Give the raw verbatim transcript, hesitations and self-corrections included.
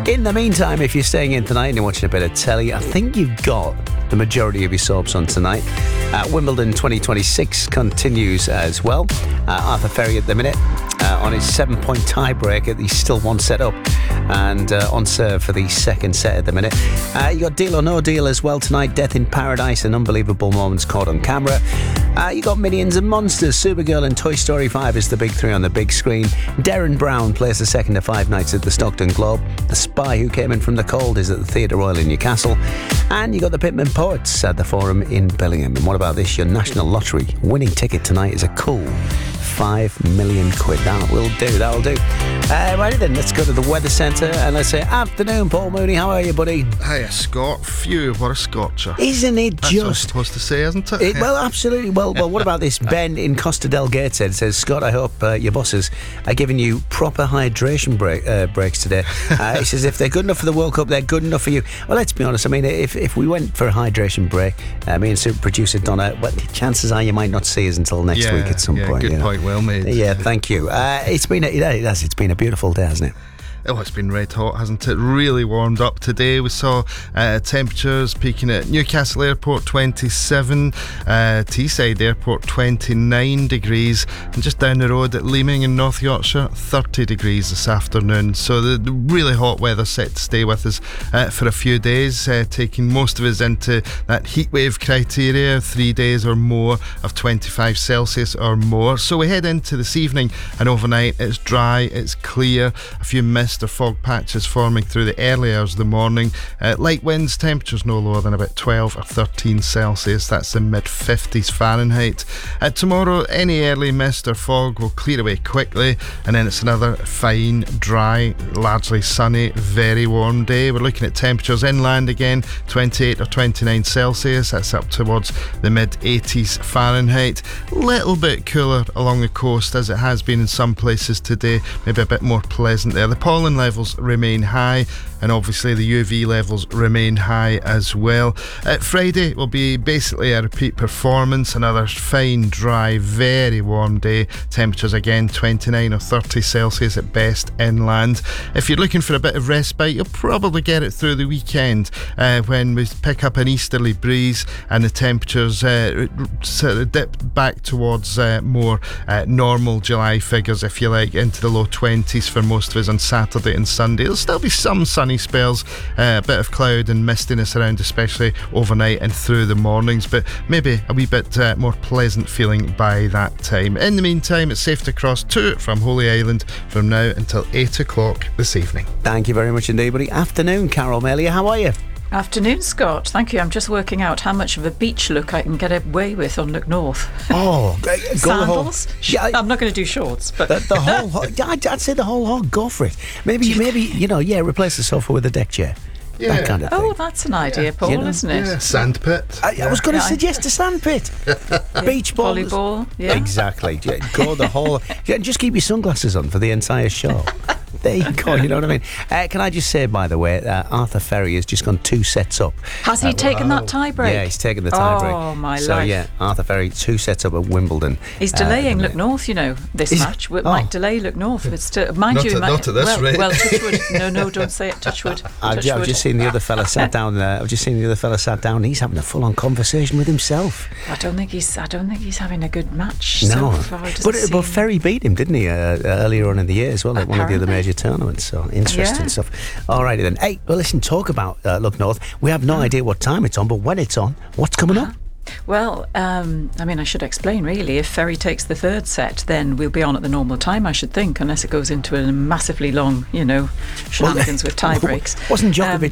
In the meantime, if you're staying in tonight and you're watching a bit of telly, I think you've got the majority of your soaps on tonight. Uh, Wimbledon twenty twenty-six continues as well. Uh, Arthur Ferry at the minute uh, on his seven-point tiebreaker. He's still one set up and uh, on serve for the second set at the minute. Uh, you got Deal or No Deal as well tonight. Death in Paradise and Unbelievable Moments caught on camera. Uh, you got Minions and Monsters, Supergirl and Toy Story five is the big three on the big screen. Darren Brown plays the second of five nights at the Stockton Globe. The Spy Who Came In From the Cold is at the Theatre Royal in Newcastle. And you got the Pitman Poets at the Forum in Bellingham. And what about this? Your National Lottery winning ticket tonight is a cool five million quid. That will do, that'll do. Uh, right then, let's go to the Weather Centre and let's say, afternoon, Paul Mooney. How are you, buddy? Hiya, Scott. Phew, what a scotcher. Isn't it That's just... what I'm supposed to say, isn't it? it well, absolutely. Well, well, what about this? Ben in Costa del Gateshead says, Scott, I hope uh, your bosses are giving you proper hydration break, uh, breaks today. Uh, he says, if they're good enough for the World Cup, they're good enough for you. Well, let's be honest. I mean, if, if we went for a hydration break, uh, me and super producer Donna, well, chances are you might not see us until next yeah, week at some yeah, point. Good you know? point, well made. Yeah, thank you. Uh, it's been a, it has, it's been a beautiful day, hasn't it? Oh, it's been red hot, hasn't it? Really warmed up today. We saw uh, temperatures peaking at Newcastle Airport twenty-seven, uh, Teesside Airport twenty-nine degrees, and just down the road at Leeming in North Yorkshire thirty degrees this afternoon. So the, the really hot weather set to stay with us uh, for a few days, uh, taking most of us into that heatwave criteria, three days or more of twenty-five Celsius or more. So we head into this evening and overnight. It's dry, it's clear, a few mists or fog patches forming through the early hours of the morning. Uh, light winds, temperatures no lower than about twelve or thirteen Celsius. That's in mid fifties Fahrenheit. Uh, tomorrow, any early mist or fog will clear away quickly, and then it's another fine, dry, largely sunny, very warm day. We're looking at temperatures inland again, twenty-eight or twenty-nine Celsius. That's up towards the mid eighties Fahrenheit. Little bit cooler along the coast as it has been in some places today. Maybe a bit more pleasant there. The pollen levels remain high, and obviously the U V levels remain high as well. Uh, Friday will be basically a repeat performance, another fine, dry, very warm day. Temperatures again twenty-nine or thirty Celsius at best inland. If you're looking for a bit of respite, you'll probably get it through the weekend uh, when we pick up an easterly breeze and the temperatures uh, sort of dip back towards uh, more uh, normal July figures, if you like, into the low twenties for most of us on Saturday and Sunday. There'll still be some sunny spells, uh, a bit of cloud and mistiness around, especially overnight and through the mornings, but maybe a wee bit uh, more pleasant feeling by that time. In the meantime, it's safe to cross to it from Holy Island from now until eight o'clock this evening. Thank you very much indeed, buddy. Afternoon, Carol Melia. How are you? Afternoon, Scott. Thank you. I'm just working out how much of a beach look I can get away with on Look North. Oh, go sandals. The whole, yeah, I'm not going to do shorts, but the, the whole. I'd, I'd say the whole hog. Go for it. Maybe, maybe you know, yeah. Replace the sofa with a deck chair. Yeah. That kind of thing. Oh, that's an idea, yeah. Paul, you know, isn't it? Yeah, sandpit. I, yeah. I was going to yeah, suggest a sandpit, beach ball, volleyball. Yeah, exactly. Yeah, go the whole. Yeah, just keep your sunglasses on for the entire show. There you go, you know what I mean? Uh, can I just say, by the way, uh, Arthur Ferry has just gone two sets up. Has he uh, taken wow. that tie break? Yeah, he's taken the tie break. Oh, my so, life. yeah, Arthur Ferry, two sets up at Wimbledon. He's Uh, delaying at the Look North, you know, this Is- match. We oh. might delay Look North. It's to, mind Not you, at- might, not at this well, rate. well, touchwood. No, no, don't say it, touchwood. I've, touchwood. I've just seen the other fella sat down there. I've just seen the other fella sat down. And he's having a full-on conversation with himself. I don't think he's. I don't think he's having a good match. No, so far. It doesn't but but seem- Ferry beat him, didn't he? Uh, earlier on in the year as well, at one of the other Apparently. major tournaments. So interesting Yeah. stuff. Alrighty then. Hey, well, listen. Talk about uh, Look North. We have no idea what time it's on, but when it's on, what's coming up? Well, um, I mean, I should explain really. If Ferry takes the third set, then we'll be on at the normal time, I should think, unless it goes into a massively long, you know, shenanigans with tie breaks. Wasn't Djokovic